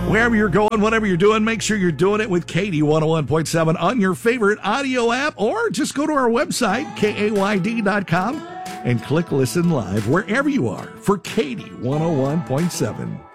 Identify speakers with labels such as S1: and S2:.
S1: Wherever you're going, whatever you're doing, make sure you're doing it with Katie 101.7 on your favorite audio app, or just go to our website, kayd.com, and click Listen Live wherever you are for Katie 101.7.